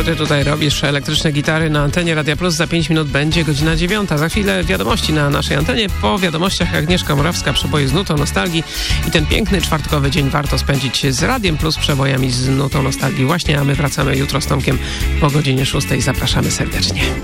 co ty tutaj robisz? Elektryczne gitary na antenie Radia Plus. Za 5 minut będzie godzina 9. Za chwilę wiadomości na naszej antenie. Po wiadomościach Agnieszka Morawska, przeboje z nutą nostalgii. I ten piękny czwartkowy dzień warto spędzić z Radiem Plus, przebojami z nutą nostalgii właśnie, a my wracamy jutro z Tomkiem po godzinie 6. Zapraszamy serdecznie.